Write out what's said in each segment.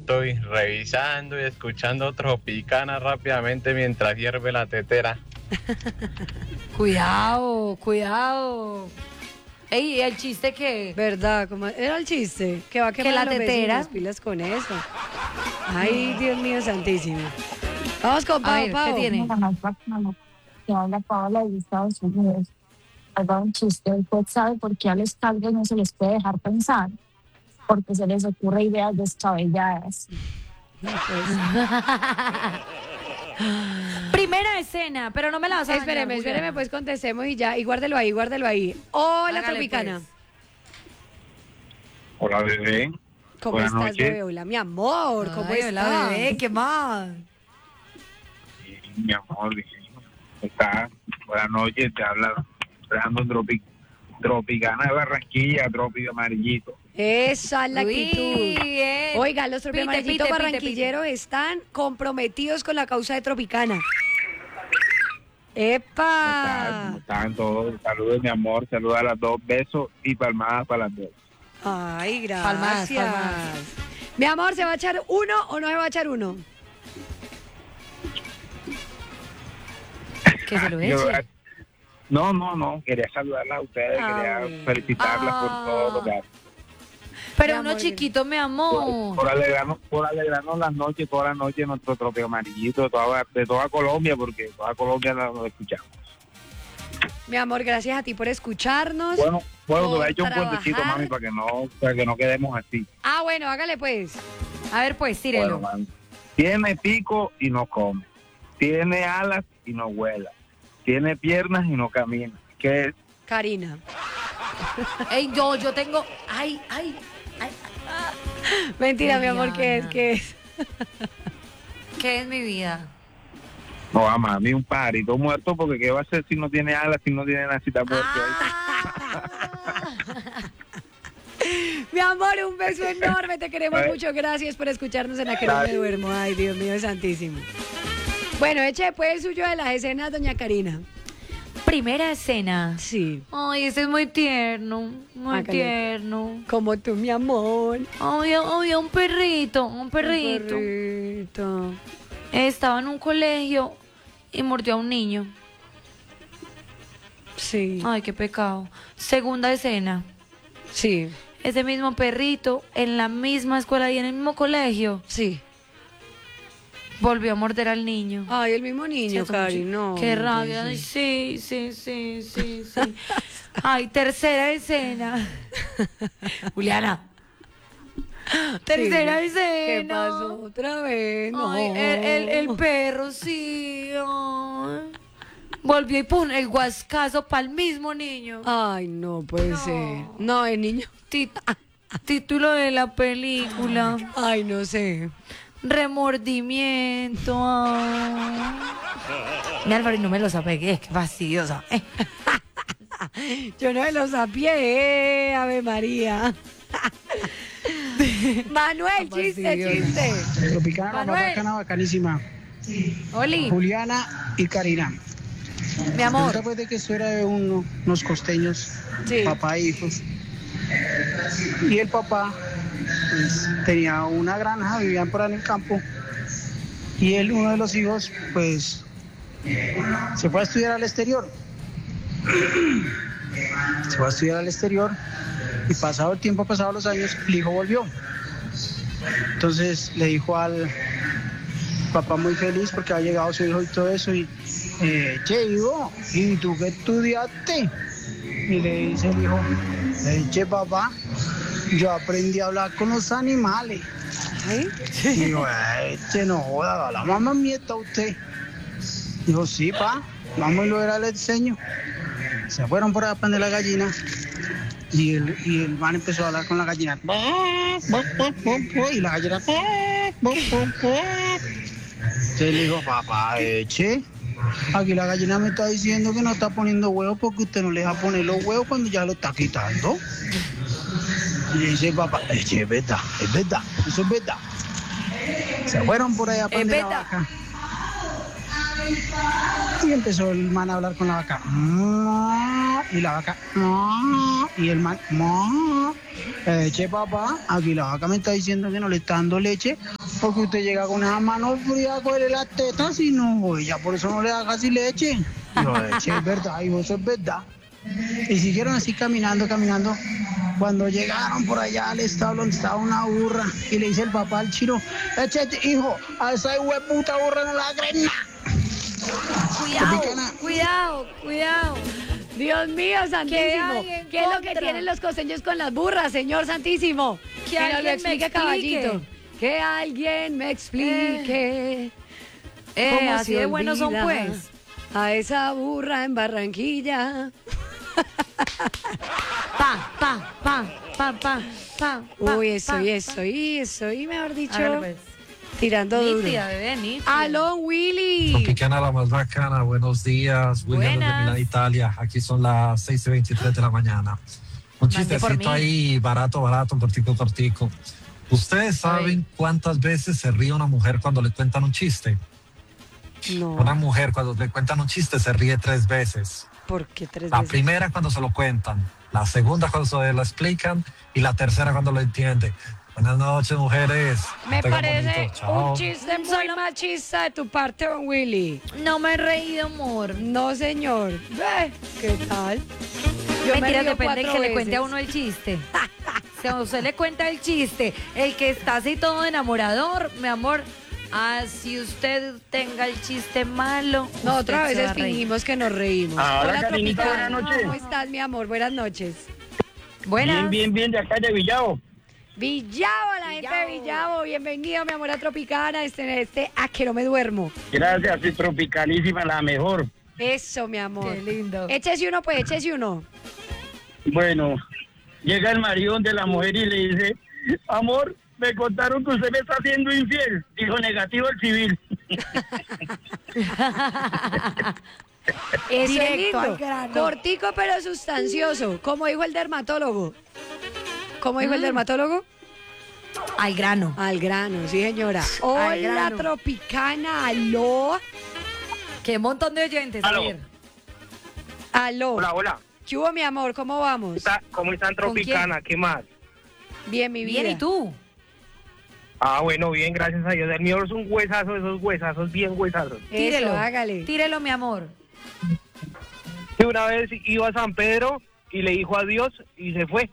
estoy revisando y escuchando Tropicana rápidamente mientras hierve la tetera. Cuidado, cuidado. Ey, ¿el chiste qué? ¿Verdad? ¿Cómo era el chiste? Que va a quemar Que la a los tetera. vecinos, pilas con eso. Ay, Dios mío santísimo. Vamos con A Pau, ver, Pau. ¿qué tiene? Que habla Paola de Estados Unidos. Haga un chiste. ¿Usted sabe por qué a los calvos no se les puede dejar pensar? Porque se les ocurre ideas descabelladas. Primera escena, pero no me la vas a dañar, Espéreme, Juliana. pues contestemos y ya. Y guárdelo ahí, guárdelo ahí. Hola, Hágale, Tropicana. pues. Hola, bebé. ¿Cómo Buenas estás, noches. bebé? Hola, mi amor. ¿Cómo Ay, estás? hola, bebé, ¿qué más? Sí, mi amor, está. Buenas noches, te habla Fernando Tropicana de Barranquilla, Trópico Amarillito. Esa es la Uy, actitud. bien. Oiga, los Pite, tropiamaritos pite, barranquilleros están comprometidos con la causa de Tropicana. ¡Epa! Están todos. Saludos, mi amor. Saludos a las dos. Besos y palmadas para las dos. Ay, gracias. Palmadas, palmadas. Mi amor, ¿se va a echar uno o no se va a echar uno? Que se lo Yo- eche. No. Quería saludarlas a ustedes. Ah, quería bueno. felicitarlas por todo lo que hacen. Pero Mi uno amor, chiquito, mi amor. Por alegrarnos las noches, toda la noche, nuestro Trópico Amarillito, de toda Colombia, porque toda Colombia nos escuchamos. Mi amor, gracias a ti por escucharnos. Bueno, te por voy a echar un trabajar. puentecito, mami, para que no quedemos así. Ah, bueno, hágale pues. A ver, pues, tírelo. Bueno, mami. Tiene pico y no come. Tiene alas y no vuela. Tiene piernas y no camina. ¿Qué es? Karina. Ey, yo tengo... Ay. Mentira, mi amor, ¿qué es? Juliana. ¿Qué es? ¿Qué es mi vida? No, mami, un pajarito muerto, porque ¿qué va a hacer si no tiene alas, si no tiene nada, si está muerto ahí? Mi amor, un beso enorme, te queremos Ay. mucho. Gracias por escucharnos en Aquel No Me Gracias. Duermo. Ay, Dios mío, santísimo. Bueno, eche pues el suyo de las escenas, doña Karina. Primera escena. Sí, Ay, ese es muy tierno, muy Hágale. tierno. como tú, mi amor. Ay, un perrito. Perrito. Estaba en un colegio y mordió a un niño. Sí, Ay, qué pecado. Segunda escena. sí, Ese mismo perrito en la misma escuela y en el mismo colegio sí. volvió a morder al niño. Ay, el mismo niño, Cierto, Cari, mucho- no. Qué no rabia. puede Ay, ser. sí. Ay, tercera escena. Juliana. Tercera Sí. ¿Qué escena. pasó otra vez? No. Ay, el perro, sí. Ay. Volvió y pum, el guascazo para el mismo niño. Ay, no puede No. ser. No, el niño. Título de la película. Ay, no sé. Remordimiento. Mi Álvaro, no me lo apegué, qué fastidiosa. Yo no me lo sapié, Ave María. Manuel, chiste. Tropicana, Manuel. bacanísima. Oli, Juliana y Karina. mi amor. Después de que esto era de unos costeños, Sí. papá e hijos. Y el papá pues, tenía una granja, vivían por ahí en el campo. Y uno de los hijos, pues, se fue a estudiar al exterior. Se fue a estudiar al exterior y pasado el tiempo, pasados los años, el hijo volvió. Entonces le dijo al papá muy feliz porque ha llegado su hijo y todo eso y che, hijo, ¿y tú qué estudiaste? Y le dice el hijo, che, papá, yo aprendí a hablar con los animales. ¿Ay? Y digo, no joda, la mamá mieta usted. Dijo, sí, pa, vamos y lo era, le enseño. Se fueron por ahí a prender la gallina y el man empezó a hablar con la gallina. Y la gallina. Entonces le dijo, papá, eche. Aquí la gallina me está diciendo que no está poniendo huevos porque usted no le deja poner los huevos cuando ya lo está quitando. Y dice, papá, eche, es verdad, eso es verdad. Se fueron por ahí a prender la verdad. vaca. Y empezó el man a hablar con la vaca. Y la vaca. Y el man. Eche, papá, aquí la vaca me está diciendo que no le está dando leche Porque usted llega con esa mano fría a cogerle las tetas y no, ya por eso no le da casi leche. No, leche es verdad, hijo, eso es verdad. Y siguieron así caminando. Cuando llegaron por allá al establo donde estaba una burra y le dice el papá al chino, échate, hijo, a esa hueputa burra no la creen nada. Cuidado. Dios mío, santísimo. ¿Qué es lo que tienen los costeños con las burras, señor santísimo? Que nos lo alguien me explique, explique. Caballito. Que alguien me explique. ¿Cómo así se de buenos son, olvida pues. a esa burra en Barranquilla? Uy, estoy, mejor dicho, tirando duro. Nítida, bebé, nítida. ¡Aló, Willy! Tropicana la más bacana, buenos días. William desde Buenas. Milán, Italia. Aquí son las 6:23 de la mañana. Un Mande por chistecito mí. ahí, barato, cortico. ¿Ustedes saben cuántas veces se ríe una mujer cuando le cuentan un chiste? No, Una mujer cuando le cuentan un chiste se ríe 3 veces. ¿por qué 3 La veces? primera cuando se lo cuentan, la segunda cuando se lo explican y la tercera cuando lo entiende. Buenas noches, mujeres. Me Tengan parece bonito. Chao. un chiste muy machista de tu parte, don Willy. No me he reído, amor. No, señor. ¿Qué tal? Yo me Mentira, río depende del 4 que le cuente a veces. uno el chiste. Si a usted le cuenta el chiste, el que está así todo enamorador, mi amor, así usted tenga el chiste malo. No, usted otra se vez va a reír. fingimos que nos reímos. Ahora, Hola, Karinita, Tropicana. buenas noches. ¿Cómo estás, mi amor? Buenas noches. Buenas. Bien, de acá de Villavo. Villavo, la gente de Villavo. Bienvenido, mi amor, a Tropicana. A que no me duermo. Gracias, sí, tropicalísima, la mejor. Eso, mi amor. Qué lindo. Échese uno, pues, échese uno. Bueno, llega el marido de la mujer y le dice, amor, me contaron que usted me está haciendo infiel. Dijo, negativo el civil. Eso es Directo al lindo. grano. Cortico, pero sustancioso. Como dijo el dermatólogo. ¿Cómo dijo el dermatólogo? Al grano. Al grano, sí, señora. Hola, grano. Tropicana. Aló. Qué montón de oyentes. A Aló. ver. Aló. Hola. ¿Qué hubo, mi amor? ¿Cómo vamos? ¿Cómo están, Tropicana? ¿Qué más? Bien, mi vida. Bien, ¿y tú? Ah, bueno, bien, gracias a Dios. El mío es un huesazo, esos huesazos, bien huesazos. Tírelo. Eso, hágale. Tírelo, mi amor. Y una vez iba a San Pedro y le dijo adiós y se fue.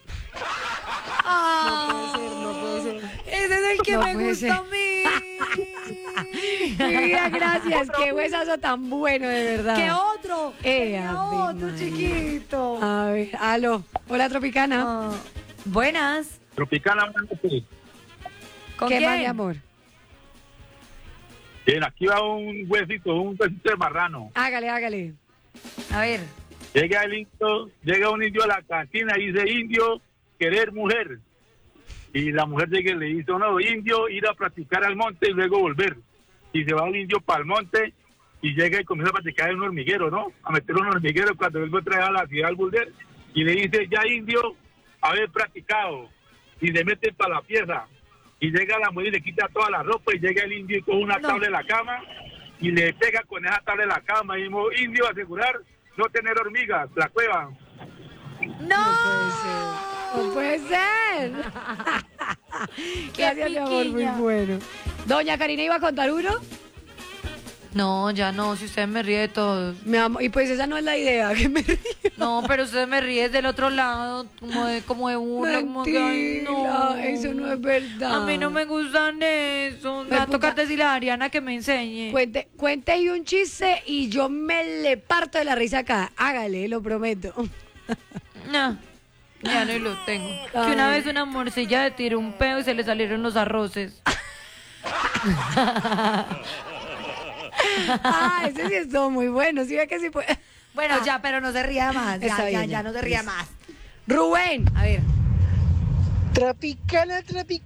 No puede ser. Ese es el que No me puede gusta ser. a mí. Mi vida, gracias. Qué huesazo tan bueno, de verdad. ¿Qué otro? Ave ¿Qué otro, María. chiquito? A ver, aló. Hola, Tropicana. Ah, buenas. Tropicana, ¿Con ¿Qué quién? más, mi amor? bien, aquí va un huesito de marrano. Hágale. A ver. Llega un indio a la cantina y dice, indio, querer mujer. Y la mujer llega y le dice, no, indio, ir a practicar al monte y luego volver. Y se va el indio para el monte y llega y comienza a practicar en un hormiguero, ¿no? A meter un hormiguero cuando vuelve a traer a la ciudad al volver. Y le dice, ya indio, haber practicado. Y se mete para la pieza. Y llega la mujer y le quita toda la ropa y llega el indio y coge una tabla de la cama y le pega con esa tabla de la cama. Y dijo, indio, asegurar no tener hormigas, la cueva. No puede ser. Gracias, mi amor, muy piquiña. bueno. Doña Karina, ¿iba a contar uno? No, ya no, si usted me ríe de todo. Mi amor, y pues esa no es la idea, que me río. No, pero usted me ríe del otro lado, como de burla, como que, ay, no. Mentira, eso no es verdad. A mí no me gustan eso. Me Pues, va a tocar puta. decirle a Ariana que me enseñe. Cuente y un chiste y yo me le parto de la risa acá. Hágale, lo prometo. No, ya no lo tengo. Ay. Que una vez una morcilla le tiró un pedo y se le salieron los arroces. Ah, ese sí estuvo muy bueno. ¿Sí ve que sí fue? Bueno, ya, pero no se ría más. Está Ya, bien, ya, ya. no se ría más. Rubén. A ver. Tropicana.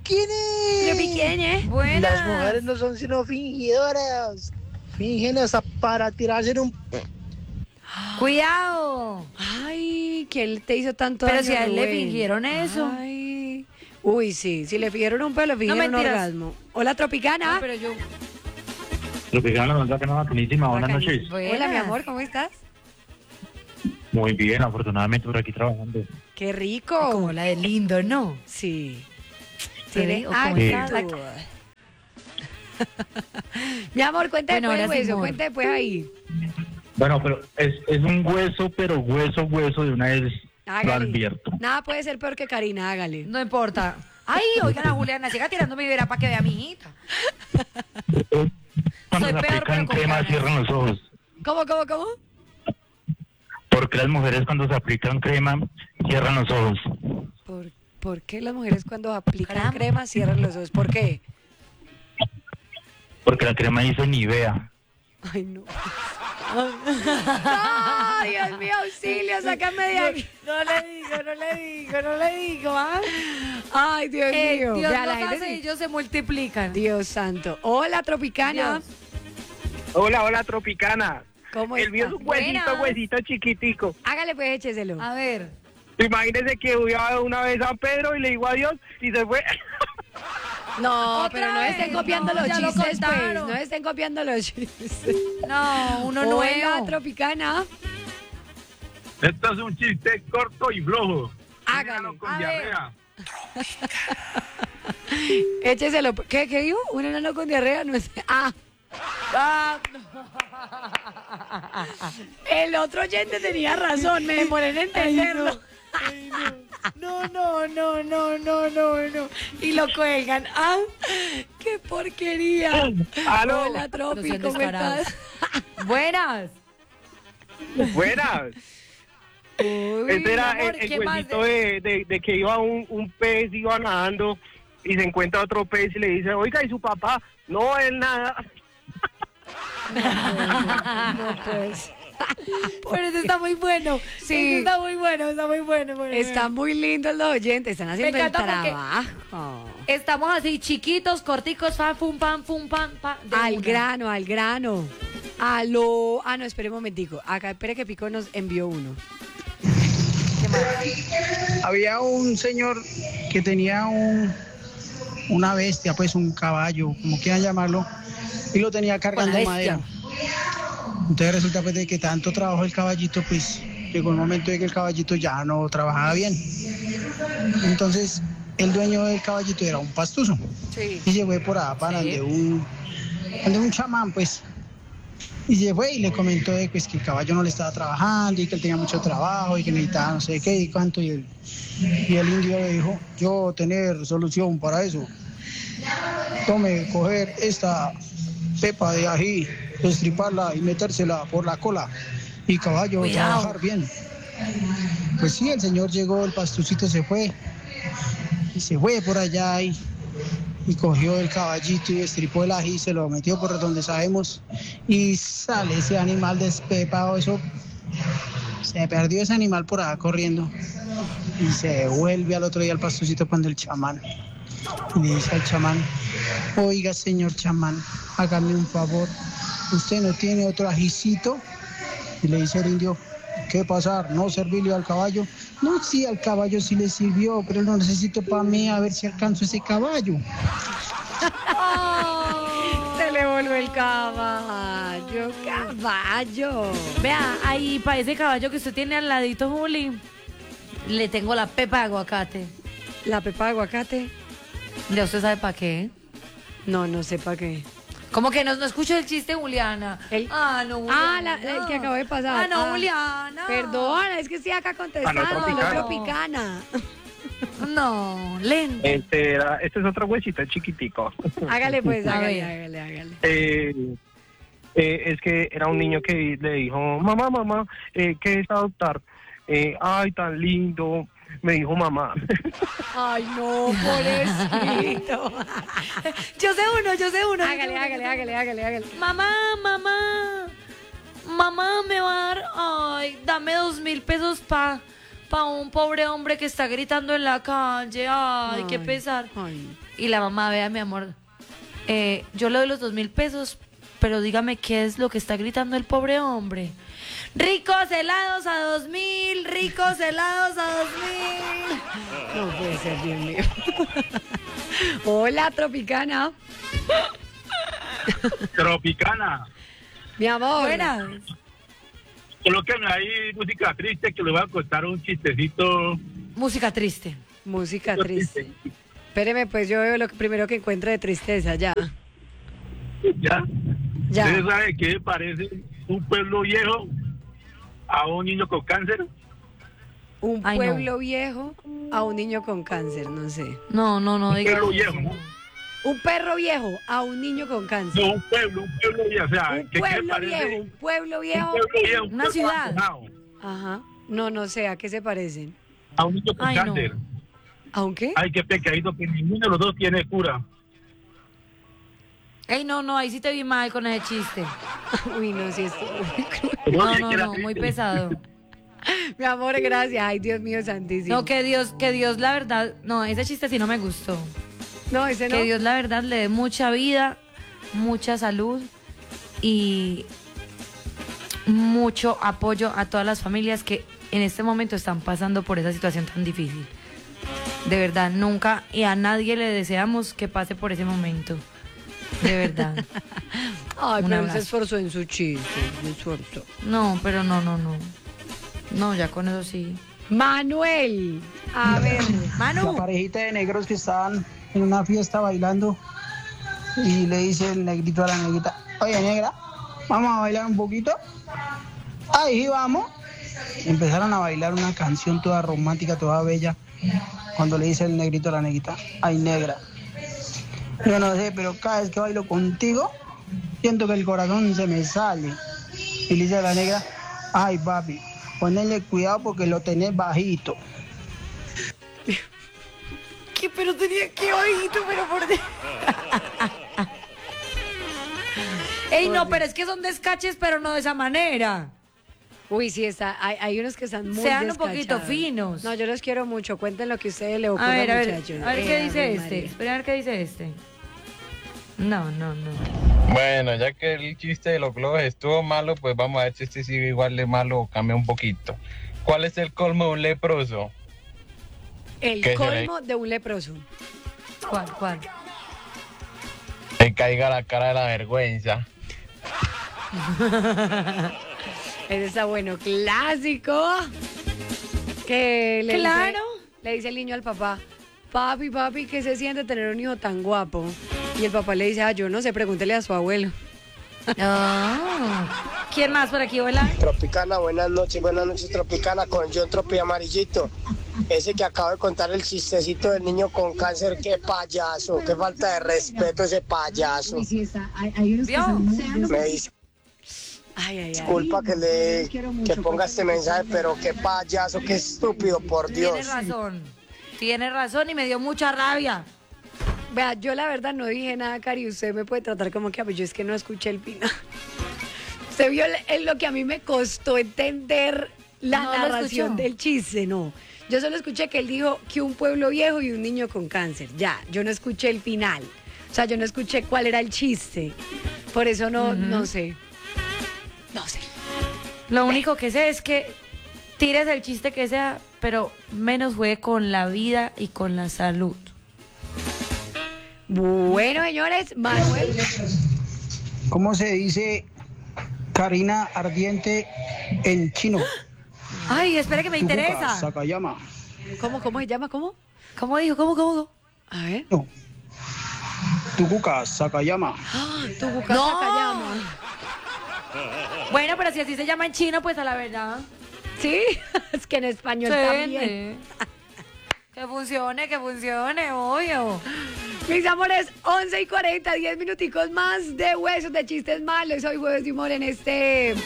¿eh? Buenas. Las mujeres no son sino fingidoras. Fingen hasta para tirarse en un... Cuidado. Ay, ¿quién te hizo tanto Pero daño, si a él le Rubén? fingieron eso. Ay. Uy, sí. Si le fingieron un pelo, le fingieron un mentiras. orgasmo. Hola, Tropicana. No, pero yo. Tropicana, la verdad que no, bacanísima. Buenas noches. Hola, mi amor, ¿cómo estás? Muy bien, afortunadamente por aquí trabajando. Qué rico. Como la de lindo, ¿no? Sí. ¿Se ve? Tiene ¿O cómo actitud. está? Mi amor, cuenta Bueno, después ahora sí, hueso, amor. cuenta después ahí. Bueno, pero es un hueso, pero hueso de una vez lo Hágale. advierto. Nada puede ser peor que Karina, hágale. No importa. Ay, oigan a Juliana, siga tirando mi vera para que vea a mi hijita. Cuando Soy se peor, aplican pero con crema ganas. cierran los ojos. ¿Cómo? Porque las mujeres cuando se aplican crema cierran los ojos. ¿Por qué las mujeres cuando aplican Caramba. crema cierran los ojos? ¿Por qué? Porque la crema dice Nivea. Ay, no. ¡Ay, Dios mío, auxilio! ¡Sácame de aquí! No le digo, ¿ah? ¡Ay, Dios mío! Dios Vea, los la gente hace sí. y ellos se multiplican. Dios santo. Hola, Tropicana. Dios. Hola, Tropicana. ¿Cómo El mío es está? un Buenas. huesito chiquitico. Hágale pues, écheselo. A ver. Imagínese que fui a una vez a Pedro y le digo adiós y se fue. No, Otra pero no vez, estén copiando no, los ya lo chistes, pues. contaron. No estén copiando los chistes. No, uno Hola, nuevo. Tropicana. Esto es un chiste corto y flojo. Hágale. Con A ver. diarrea. Écheselo. ¿Qué dijo? ¿Un enano con diarrea? No sé. Ah. El otro oyente tenía razón. Me demoré en entenderlo. No. Y lo cuelgan. ¡Ah! ¡Qué porquería! Aló. Hola, No Tropi, sean ¿cómo descarados. estás? Buenas. Buenas. Uy, Este era mi amor, el ¿qué más huesito de que iba un pez, iba nadando y se encuentra otro pez y le dice, oiga, ¿y su papá? No, él nada. no, pues. Pero eso está muy bueno. Sí. Eso está muy bueno. Están muy lindos los oyentes, están haciendo el encanta porque- trabajo. Estamos así, chiquitos, corticos, fum, pam, pa. de Al una. grano. Aló. Ah, no, espere un momentico. Acá, espere que Pico nos envió uno. Había un señor que tenía una bestia, pues un caballo, como quieran llamarlo, y lo tenía cargando Una madera. bestia. Entonces resulta pues de que tanto trabajó el caballito, pues llegó el momento de que el caballito ya no trabajaba bien. Entonces el dueño del caballito era un pastuso Sí. y se fue por allá para Sí. donde un chamán, pues. Y se fue y le comentó de, pues, que el caballo no le estaba trabajando y que él tenía mucho trabajo y que necesitaba no sé qué y cuánto. Y el indio le dijo, yo tener solución para eso. Tome, coger esta pepa de ají, destriparla y metérsela por la cola. Y caballo, Cuidado. trabajar bien. Pues sí, el señor llegó, el pastucito se fue. Y se fue por allá y cogió el caballito y destripó el ají, se lo metió por donde sabemos y sale ese animal despepado, eso se perdió ese animal por allá corriendo y se vuelve al otro día al pastucito cuando el chamán y le dice al chamán, oiga señor chamán, hágame un favor, usted no tiene otro ajicito, y le dice el indio, ¿qué pasar? ¿No servirle al caballo? No, sí, al caballo sí le sirvió, pero lo necesito para mí, a ver si alcanzo ese caballo. Se le volvió el caballo. Vea, ahí para ese caballo que usted tiene al ladito, Juli, le tengo la pepa de aguacate. La pepa de aguacate. Ya usted sabe para qué. No sé para qué. ¿Cómo que no escucho el chiste, Juliana? El- No, Juliana. el que acabo de pasar. No, Juliana. Perdona, es que estoy acá contestando. Tropicana. Al otro Picana. No, lento. Este es otro huesito chiquitico. Hágale pues, A hágale. ver. Es que era un niño que le dijo, mamá, ¿qué es adoptar? Ay, tan lindo, me dijo mamá. Ay, no, pobrecito. Yo sé uno. Hágale. Mamá, me va a dar, ay, dame 2,000 pesos pa un pobre hombre que está gritando en la calle, ay, qué pesar. Ay. Y la mamá, vea, mi amor, yo le doy los 2,000 pesos, pero dígame qué es lo que está gritando el pobre hombre. Ricos helados a 2,000, ricos helados a 2,000. No puede ser, Dios mío. Hola, Tropicana. Tropicana. Mi amor. Buenas. Colóquenme ahí música triste que le voy a contar un chistecito. Música triste. Música triste. Espéreme, pues yo veo lo primero que encuentro de tristeza ya. ¿Ya? Ya. ¿Usted sabe qué parece un pueblo viejo a un niño con cáncer? Un Ay, no. pueblo viejo a un niño con cáncer, no sé. No, Un diga pueblo eso. viejo, ¿no? Un perro viejo a un niño con cáncer. No, un pueblo viejo. O sea, Un ¿qué pueblo parece? viejo, un pueblo viejo. Un pueblo viejo, un Una pueblo ciudad. abandonado, Ajá. No sé, ¿a qué se parecen? a un niño con Ay, no. cáncer. ¿Aunque? Ay, qué pecadito, que ninguno de los dos tiene cura. Ey, no, ahí sí te vi mal con ese chiste. Uy, no, sí, esto. No, muy pesado. Mi amor, gracias. Ay, Dios mío santísimo. No, que Dios, la verdad, no, ese chiste sí no me gustó. No, ese no. Que Dios, la verdad, le dé mucha vida, mucha salud y mucho apoyo a todas las familias que en este momento están pasando por esa situación tan difícil. De verdad, nunca y a nadie le deseamos que pase por ese momento. De verdad. Ay, Un pero él se abrazo. esforzó en su chiste. Se esforzó. No, pero no. No, ya con eso sí. Manuel. A ver. La Manu. parejita de negros que estaban en una fiesta bailando y le dice el negrito a la negrita, oye negra, vamos a bailar un poquito. Ahí sí, vamos. Empezaron a bailar una canción toda romántica, toda bella, cuando le dice el negrito a la negrita, ay negra, yo no sé, pero cada vez que bailo contigo, siento que el corazón se me sale. Y le dice a la negra, ay papi, ponle cuidado porque lo tenés bajito. ¿Qué? Pero tenía que oído, pero por Dios. Ey, no, pero es que son descaches, pero no de esa manera. Uy, sí, hay unos que están muy Sean un poquito descachados. finos. No, yo los quiero mucho. Cuenten lo que a ustedes le ocurra, A ver, muchachos. qué dice Ave este. María. Espera a ver qué dice este. No. Bueno, ya que el chiste de los globos estuvo malo, pues vamos a ver si este sigue igual de malo o cambia un poquito. ¿Cuál es el colmo de un leproso? El ¿Qué colmo de un leproso. ¿Cuál? Que caiga la cara de la vergüenza. Ese está bueno. Clásico. Que le Claro. le dice el niño al papá, papi, ¿qué se siente tener un hijo tan guapo? Y el papá le dice, yo no sé, pregúntele a su abuelo. Ah. ¿Quién más por aquí, hola? Tropicana, buenas noches, Tropicana, con John Tropi Amarillito. Ese que acabo de contar el chistecito del niño con cáncer, qué payaso, qué falta de respeto ese payaso. ¿Vio? Me dice, Ay. disculpa que ponga este mensaje, pero qué payaso, qué estúpido, por Dios. Tiene razón y me dio mucha rabia. Vea, yo la verdad no dije nada, Cari, usted me puede tratar como que, yo es que no escuché el final. Usted vio lo que a mí me costó entender la No lo narración escuchó. del chiste, no. Yo solo escuché que él dijo que un pueblo viejo y un niño con cáncer. Ya, yo no escuché el final. O sea, yo no escuché cuál era el chiste. Por eso no sé. No sé. Lo único que sé es que tires el chiste que sea, pero menos juegue con la vida y con la salud. Bueno, señores, Manuel. ¿Cómo se dice Karina ardiente en chino? Ay, espera que me Tucuca, interesa. Sakayama. ¿Cómo se llama? ¿Cómo? ¿Cómo dijo? ¿Cómo? A ver. No. Tucuca, Sakayama. Tu bucaca No. llama. Bueno, pero si así se llama en chino, pues a la verdad. Sí, es que en español Se también. vende. Que funcione, obvio. Mis amores, 11:40, 10 minuticos más de huesos de chistes malos. Hoy jueves de humor en este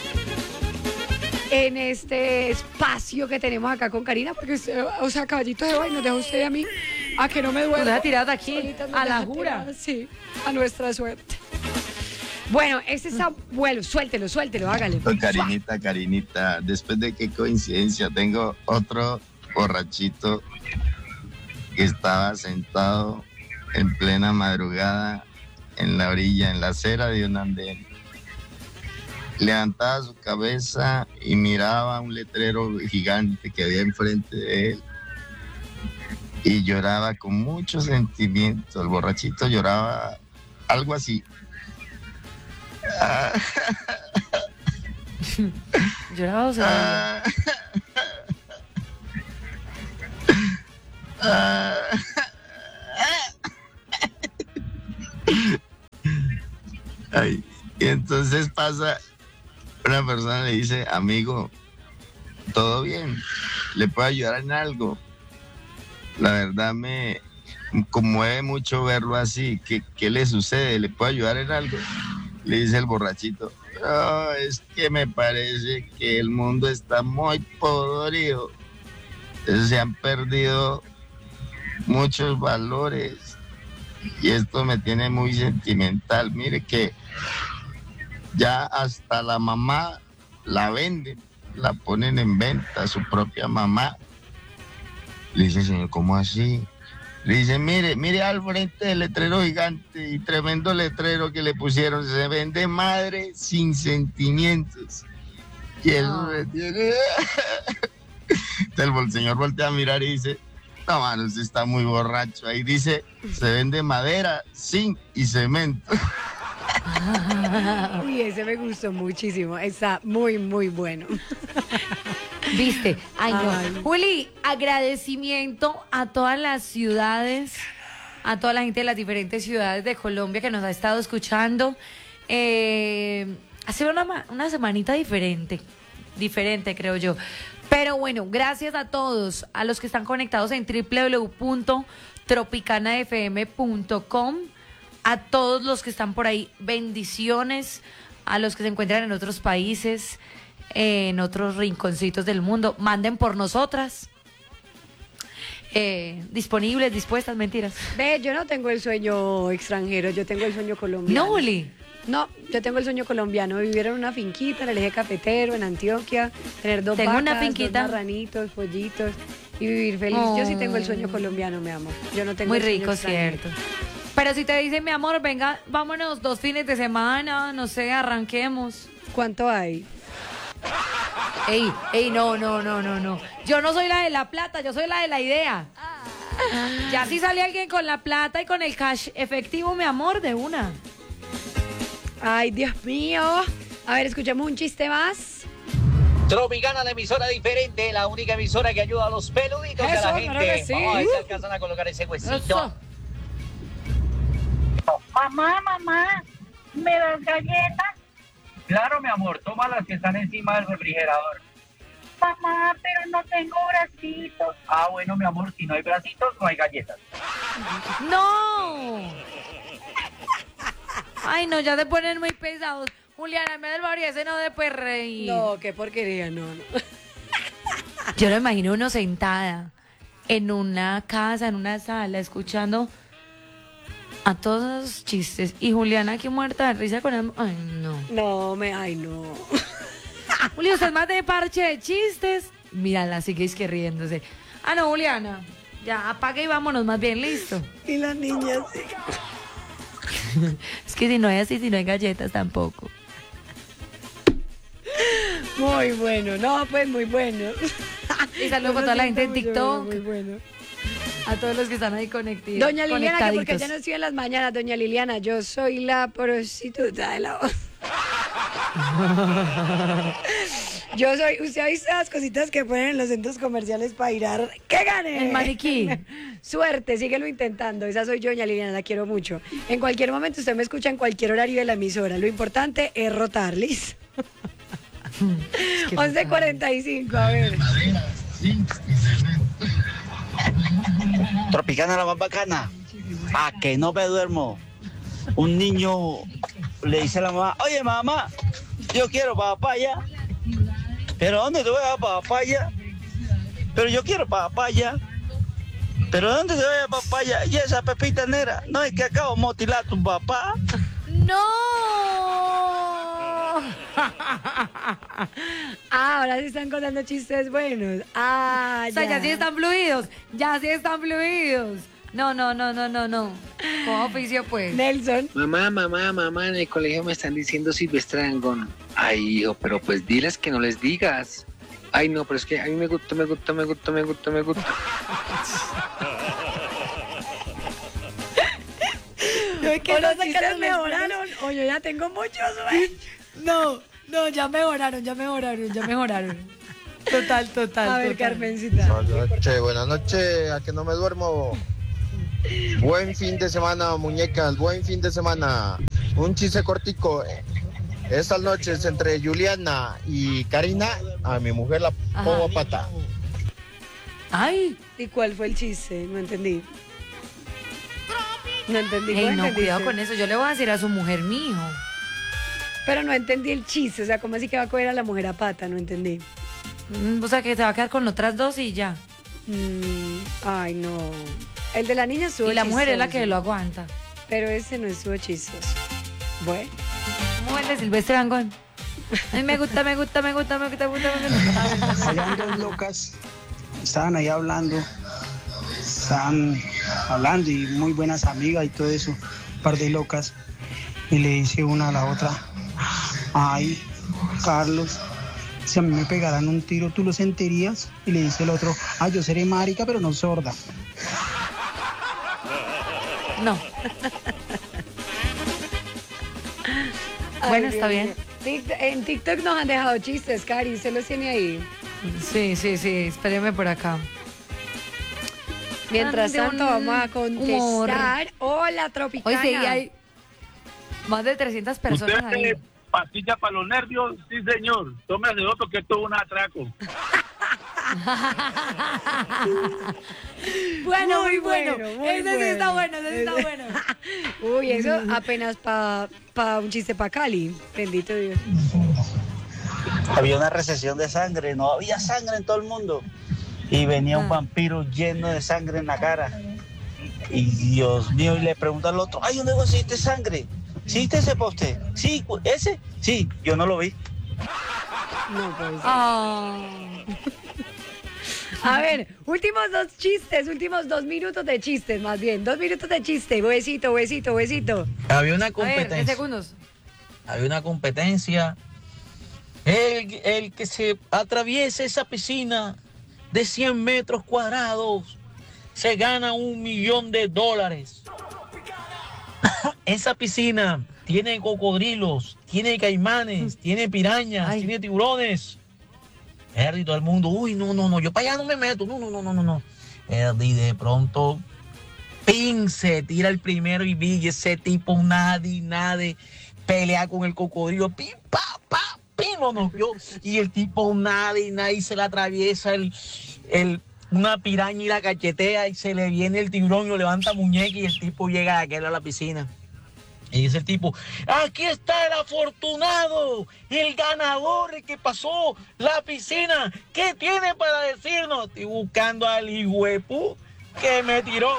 espacio que tenemos acá con Karina, porque usted, o sea, caballito de hoy nos deja usted y a mí a que no me duele. Nos deja tirados aquí, a la jura. Sí, a nuestra suerte. Bueno, este está bueno, suéltelo, hágale. Karinita, después de qué coincidencia, tengo otro borrachito que estaba sentado en plena madrugada en la orilla, en la acera de un andén. Levantaba su cabeza y miraba un letrero gigante que había enfrente de él y lloraba con mucho sentimiento. El borrachito lloraba algo así. Lloraba, o sea, Ay, y entonces pasa, una persona le dice, amigo, ¿todo bien? ¿Le puedo ayudar en algo? La verdad me conmueve mucho verlo así. ¿Qué le sucede? ¿Le puedo ayudar en algo? Le dice el borrachito, no, es que me parece que el mundo está muy podrido. Se han perdido muchos valores y esto me tiene muy sentimental. Mire que ya hasta la mamá la venden, la ponen en venta, su propia mamá. Le dice, señor, ¿cómo así? Le dice, mire al frente del letrero gigante y tremendo letrero que le pusieron, se vende madre sin sentimientos. Y eso me tiene... El señor voltea a mirar y dice, no, mano, usted está muy borracho. Ahí dice, se vende madera, zinc y cemento. Uy, ese me gustó muchísimo. Está muy, muy bueno. ¿Viste? Ay, no. Ay. Juli, agradecimiento a todas las ciudades, a toda la gente de las diferentes ciudades de Colombia que nos ha estado escuchando. Ha sido una semanita diferente creo yo. Pero bueno, gracias a todos, a los que están conectados en www.tropicanafm.com, a todos los que están por ahí, bendiciones, a los que se encuentran en otros países, en otros rinconcitos del mundo, manden por nosotras. Disponibles, dispuestas, mentiras. Ve, yo no tengo el sueño extranjero, yo tengo el sueño colombiano. No, Juli. No, yo tengo el sueño colombiano, vivir en una finquita en el eje cafetero, en Antioquia, tener dos Tengo vacas, una finquita. 2 marranitos, pollitos y vivir feliz. Yo sí tengo el sueño colombiano, mi amor. Yo no tengo Muy el sueño rico, extranjero. cierto. Pero si te dicen, mi amor, venga, vámonos 2 fines de semana, no sé, arranquemos. ¿Cuánto hay? Ey, no. Yo no soy la de la plata, yo soy la de la idea. Ya si sale alguien con la plata y con el cash efectivo, mi amor, de una. Ay, Dios mío. A ver, escuchemos un chiste más. Tropicana, la emisora diferente, la única emisora que ayuda a los peluditos de Eso, la claro que gente. sí. Vamos a ver si alcanzan a colocar ese huesito. Eso. Mamá, ¿me das galletas? Claro, mi amor, toma las que están encima del refrigerador. Mamá, pero no tengo bracitos. Ah, bueno, mi amor, si no hay bracitos, no hay galletas. ¡No! Ay, no, ya se ponen muy pesados. Juliana, me del favor y ese no de pues reír. No, qué porquería, no. Yo lo imagino uno sentada en una casa, en una sala, escuchando a todos esos chistes. Y Juliana aquí muerta de risa con el... Ay, no. Ay, no. Julio, usted es más de parche de chistes. Mírala, sigue es que riéndose. Ah, no, Juliana. Ya, apaga y vámonos más bien, listo. Y las niñas, sí. Es que si no hay así, si no hay galletas tampoco. Muy bueno, no, pues muy bueno. Y saludo con toda la gente en TikTok. Muy bueno. A todos los que están ahí conectados. Doña Liliana, que porque ya no estoy en las mañanas, doña Liliana, yo soy la prostituta de la voz. Yo soy, usted ha visto las cositas que ponen en los centros comerciales para ir a... ¡Que gane! El maniquí. Suerte, síguelo intentando. Esa soy yo, doña Liliana, la quiero mucho. En cualquier momento usted me escucha en cualquier horario de la emisora. Lo importante es rotar, ¿listo? 11:45, a ver. Tropicana la más bacana. ¿A que no me duermo? Un niño le dice a la mamá, oye mamá, yo quiero papaya. ¿Pero dónde te voy a dar papaya? Pero yo quiero papaya. ¿Pero dónde te voy a dar papaya? Y esa pepita negra, no es que acabo de motilar a tu papá. ¡No! Ahora sí están contando chistes buenos. Ah, o sea, ya sí están fluidos. No. Con oficio, pues. Nelson. Mamá, en el colegio me están diciendo Silvestre Dangond. Ay, hijo, pero pues diles que no les digas. Ay, no, pero es que a mí me gusta. ¿Qué los chistes mejoraron? O yo ya tengo muchos, güey. No, ya mejoraron. Total. A ver, Carmencita. Buenas noches, a que no me duermo. Buen fin de semana, muñecas, buen fin de semana. Un chiste cortico. Estas noches entre Juliana y Karina, a mi mujer la pongo a pata. Ay. ¿Y cuál fue el chiste? No entendí. No entendí. Ey, no, entendiste? cuidado con eso. Yo le voy a decir a su mujer, mijo. Pero no entendí el chiste. O sea, ¿cómo así que va a coger a la mujer a pata? No entendí. O sea, que se va a quedar con otras dos y ya. Ay, no. El de la niña estuvo Y la mujer es la chistoso. que lo aguanta. Pero ese no estuvo chistoso. Bueno. ¿Cómo es de Silvestre Dangond? Ay, me gusta. Habían dos locas, estaban ahí hablando, y muy buenas amigas y todo eso, un par de locas, y le dice una a la otra, ay, Carlos, si a mí me pegaran un tiro, ¿tú lo sentirías? Y le dice el otro, ay, yo seré marica, pero no sorda. No. Bueno, está bien. En TikTok nos han dejado chistes, Cari. ¿Usted los tiene ahí? Sí. Espéreme por acá. Mientras De tanto, un vamos a contestar. Hola, Tropicana. Hoy sí, hay más de 300 personas ahí. ¿Usted pastilla para los nervios? Sí, señor. Tómese otro que esto es un atraco. Bueno, Muy muy bueno. muy Ese sí está bueno, ese sí está bueno. Uy, eso apenas para un chiste para Cali. Bendito Dios. Había una recesión de sangre, no había sangre en todo el mundo. Y venía un vampiro lleno de sangre en la cara. Y Dios mío, y le pregunta al otro, ay, ¿dónde conseguiste sangre? ¿Sí viste ese poste? Sí, ¿ese? Sí, yo no lo vi. No puede ser. A ver, últimos 2 minutos de chistes, más bien. 2 minutos de chiste. Huesito. Había una A ver, competencia. 10 segundos. Había una competencia. El que se atraviese esa piscina de 100 metros cuadrados se gana $1.000.000. Esa piscina tiene cocodrilos, tiene caimanes, tiene pirañas, tiene tiburones. Y todo el mundo, uy, no, yo para allá no me meto, no. Y de pronto, ¡ping! Se tira el primero y vi ese tipo nadie, pelea con el cocodrilo, ¡pim, pa, pim! No, y el tipo nadie, se le atraviesa una piraña y la cachetea y se le viene el tiburón y lo levanta muñeca y el tipo llega a aquel a la piscina. Y dice el tipo, aquí está el afortunado, el ganador, el que pasó la piscina. ¿Qué tiene para decirnos? Estoy buscando al hijuepú que me tiró.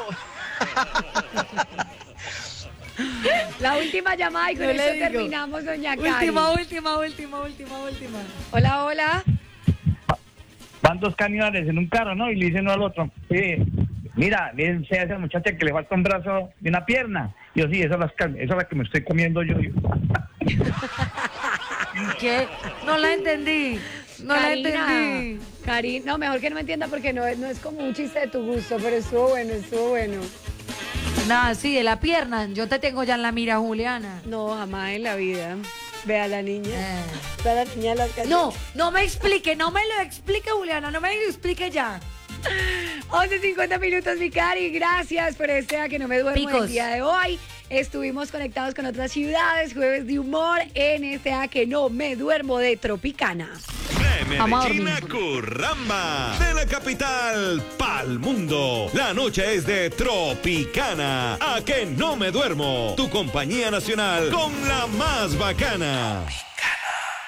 La última llamada y con eso terminamos, doña Cari. Última. Hola. Van dos caníbales en un carro, ¿no? Y le dicen uno al otro, mira, a esa muchacha que le falta un brazo y una pierna. Y yo, sí, esa es la que me estoy comiendo yo. ¿Qué? No la entendí. Cari, no, mejor que no me entienda porque no es como un chiste de tu gusto, pero estuvo bueno. Nada, sí, de la pierna. Yo te tengo ya en la mira, Juliana. No, jamás en la vida. Ve a la niña. Ve a la niña de las galletas. No me explique, no me lo explique, Juliana, no me lo explique ya. 11:50 minutos, mi Cari. Gracias por A que no me duermo Picos. el día de hoy. Estuvimos conectados con otras ciudades, jueves de humor en A que no me duermo de Tropicana. De Medellín a Curramba, de la capital pa'l mundo. La noche es de Tropicana. A que no me duermo. Tu compañía nacional con la más bacana.